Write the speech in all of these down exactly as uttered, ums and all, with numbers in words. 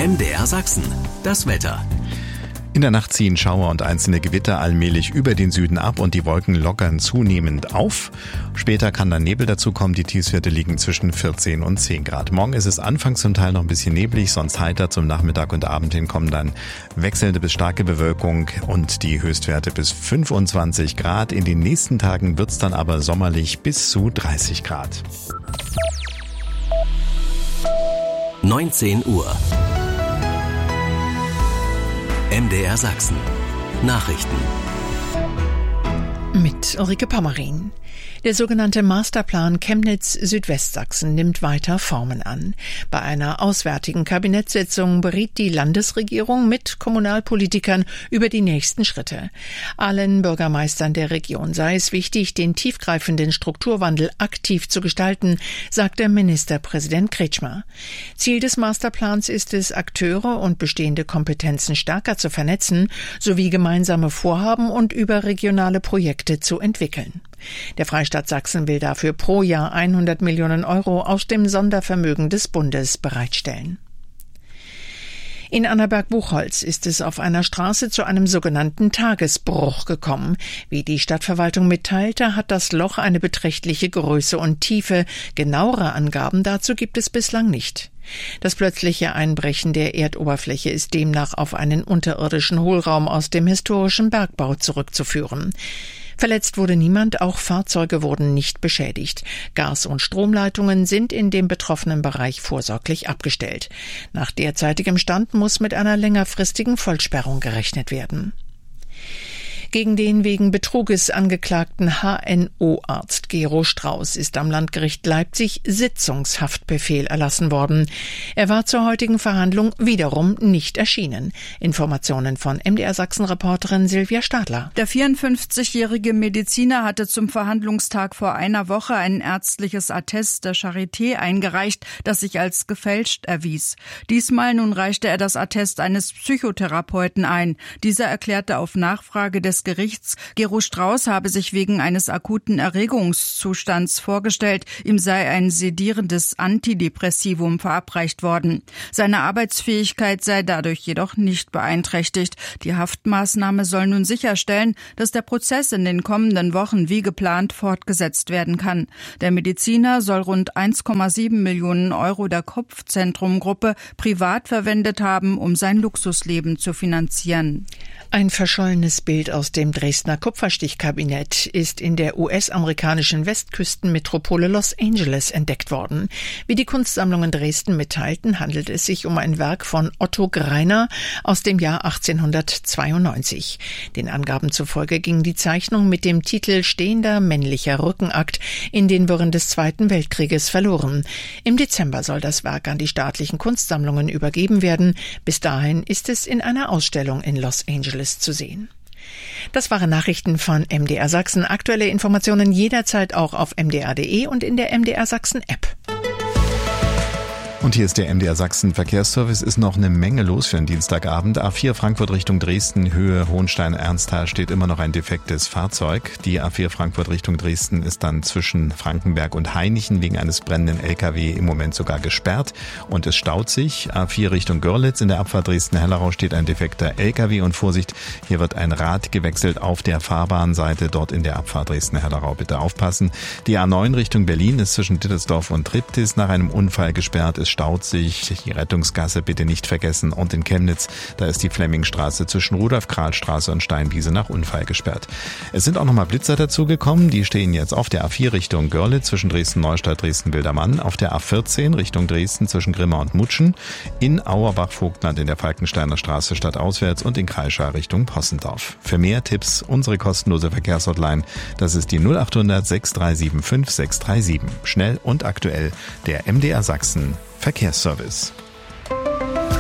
M D R Sachsen, das Wetter. In der Nacht ziehen Schauer und einzelne Gewitter allmählich über den Süden ab und die Wolken lockern zunehmend auf. Später kann dann Nebel dazukommen, die Tiefstwerte liegen zwischen vierzehn und zehn Grad. Morgen ist es anfangs zum Teil noch ein bisschen neblig, sonst heiter. Zum Nachmittag und Abend hin kommen dann wechselnde bis starke Bewölkung und die Höchstwerte bis fünfundzwanzig Grad. In den nächsten Tagen wird es dann aber sommerlich bis zu dreißig Grad. neunzehn Uhr. M D R Sachsen. Nachrichten. Mit Ulrike Pommerin. Der sogenannte Masterplan Chemnitz-Südwestsachsen nimmt weiter Formen an. Bei einer auswärtigen Kabinettssitzung beriet die Landesregierung mit Kommunalpolitikern über die nächsten Schritte. Allen Bürgermeistern der Region sei es wichtig, den tiefgreifenden Strukturwandel aktiv zu gestalten, sagte Ministerpräsident Kretschmer. Ziel des Masterplans ist es, Akteure und bestehende Kompetenzen stärker zu vernetzen, sowie gemeinsame Vorhaben und überregionale Projekte zu entwickeln. Der Freistaat Sachsen will dafür pro Jahr hundert Millionen Euro aus dem Sondervermögen des Bundes bereitstellen. In Annaberg-Buchholz ist es auf einer Straße zu einem sogenannten Tagesbruch gekommen. Wie die Stadtverwaltung mitteilte, hat das Loch eine beträchtliche Größe und Tiefe. Genauere Angaben dazu gibt es bislang nicht. Das plötzliche Einbrechen der Erdoberfläche ist demnach auf einen unterirdischen Hohlraum aus dem historischen Bergbau zurückzuführen. Verletzt wurde niemand, auch Fahrzeuge wurden nicht beschädigt. Gas- und Stromleitungen sind in dem betroffenen Bereich vorsorglich abgestellt. Nach derzeitigem Stand muss mit einer längerfristigen Vollsperrung gerechnet werden. Gegen den wegen Betruges angeklagten H N O-Arzt Gero Strauß ist am Landgericht Leipzig Sitzungshaftbefehl erlassen worden. Er war zur heutigen Verhandlung wiederum nicht erschienen. Informationen von M D R Sachsen-Reporterin Silvia Stadler. Der vierundfünfzigjährige Mediziner hatte zum Verhandlungstag vor einer Woche ein ärztliches Attest der Charité eingereicht, das sich als gefälscht erwies. Diesmal nun reichte er das Attest eines Psychotherapeuten ein. Dieser erklärte auf Nachfrage des Gerichts, Gero Strauß habe sich wegen eines akuten Erregungszustands vorgestellt, ihm sei ein sedierendes Antidepressivum verabreicht worden. Seine Arbeitsfähigkeit sei dadurch jedoch nicht beeinträchtigt. Die Haftmaßnahme soll nun sicherstellen, dass der Prozess in den kommenden Wochen wie geplant fortgesetzt werden kann. Der Mediziner soll rund eins Komma sieben Millionen Euro der Kopfzentrum-Gruppe privat verwendet haben, um sein Luxusleben zu finanzieren. Ein verschollenes Bild aus dem Dresdner Kupferstichkabinett ist in der U S-amerikanischen Westküstenmetropole Los Angeles entdeckt worden. Wie die Kunstsammlungen Dresden mitteilten, handelt es sich um ein Werk von Otto Greiner aus dem Jahr achtzehnhundertzweiundneunzig. Den Angaben zufolge ging die Zeichnung mit dem Titel Stehender männlicher Rückenakt in den Wirren des Zweiten Weltkrieges verloren. Im Dezember soll das Werk an die staatlichen Kunstsammlungen übergeben werden. Bis dahin ist es in einer Ausstellung in Los Angeles zu sehen. Das waren Nachrichten von M D R Sachsen. Aktuelle Informationen jederzeit auch auf m d r punkt d e und in der M D R Sachsen App. Und hier ist der M D R Sachsen Verkehrsservice. Ist noch eine Menge los für einen Dienstagabend. A vier Frankfurt Richtung Dresden, Höhe Hohenstein-Ernsthal steht immer noch ein defektes Fahrzeug. Die A vier Frankfurt Richtung Dresden ist dann zwischen Frankenberg und Hainichen wegen eines brennenden L K W im Moment sogar gesperrt und es staut sich. A vier Richtung Görlitz, in der Abfahrt Dresden-Hellerau steht ein defekter L K W und Vorsicht, hier wird ein Rad gewechselt auf der Fahrbahnseite, dort in der Abfahrt Dresden-Hellerau. Bitte aufpassen. Die A neun Richtung Berlin ist zwischen Dittersdorf und Triptis nach einem Unfall gesperrt. Es staut sich. Die Rettungsgasse bitte nicht vergessen. Und in Chemnitz, da ist die Flemmingstraße zwischen Rudolf-Karl-Straße und Steinwiese nach Unfall gesperrt. Es sind auch nochmal Blitzer dazugekommen. Die stehen jetzt auf der A vier Richtung Görlitz zwischen Dresden-Neustadt, Dresden-Wildermann, auf der A vierzehn Richtung Dresden zwischen Grimma und Mutschen, in Auerbach-Vogtland in der Falkensteiner Straße stadtauswärts und in Kreischa Richtung Possendorf. Für mehr Tipps unsere kostenlose Verkehrshotline. Das ist die null acht hundert sechs drei sieben fünf sechs drei sieben. Schnell und aktuell der M D R Sachsen Verkehrsservice.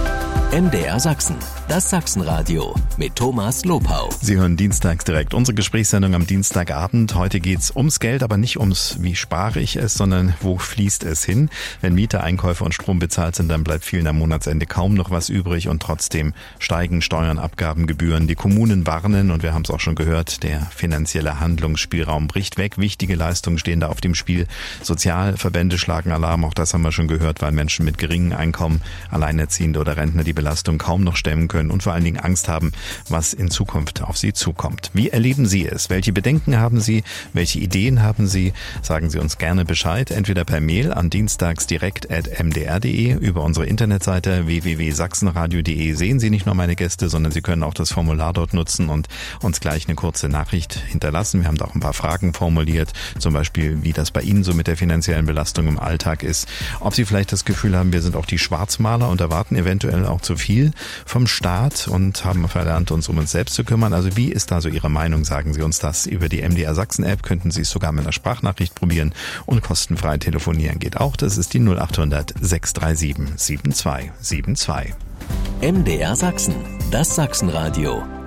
M D R Sachsen, das Sachsenradio mit Thomas Lopau. Sie hören dienstags direkt unsere Gesprächssendung am Dienstagabend. Heute geht's ums Geld, aber nicht ums, wie spare ich es, sondern wo fließt es hin. Wenn Miete, Einkäufe und Strom bezahlt sind, dann bleibt vielen am Monatsende kaum noch was übrig und trotzdem steigen Steuern, Abgaben, Gebühren. Die Kommunen warnen und wir haben es auch schon gehört, der finanzielle Handlungsspielraum bricht weg. Wichtige Leistungen stehen da auf dem Spiel. Sozialverbände schlagen Alarm, auch das haben wir schon gehört, weil Menschen mit geringem Einkommen, Alleinerziehende oder Rentner die Belastung kaum noch stemmen können und vor allen Dingen Angst haben, was in Zukunft auf sie zukommt. Wie erleben Sie es? Welche Bedenken haben Sie? Welche Ideen haben Sie? Sagen Sie uns gerne Bescheid, entweder per Mail an dienstagsdirekt at m d r punkt d e, über unsere Internetseite w w w punkt sachsenradio punkt d e sehen Sie nicht nur meine Gäste, sondern Sie können auch das Formular dort nutzen und uns gleich eine kurze Nachricht hinterlassen. Wir haben da auch ein paar Fragen formuliert, zum Beispiel, wie das bei Ihnen so mit der finanziellen Belastung im Alltag ist. Ob Sie vielleicht das Gefühl haben, wir sind auch die Schwarzmaler und erwarten eventuell auch zu viel vom Staat und haben verlernt, uns um uns selbst zu kümmern. Also wie ist da so Ihre Meinung? Sagen Sie uns das über die M D R Sachsen App. Könnten Sie es sogar mit einer Sprachnachricht probieren und kostenfrei telefonieren geht auch. Das ist die null acht hundert sechs drei sieben sieben zwei sieben zwei. M D R Sachsen, das Sachsenradio.